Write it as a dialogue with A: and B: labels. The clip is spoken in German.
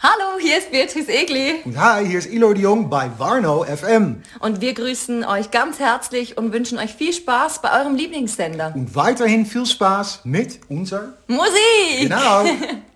A: Hallo, hier ist Beatrice Egli.
B: Und hi, hier ist Ilo de Jong bei Warnow FM.
A: Und wir grüßen euch ganz herzlich und wünschen euch viel Spaß bei eurem Lieblingssender.
B: Und weiterhin viel Spaß mit unserer
A: Musik!
B: Genau.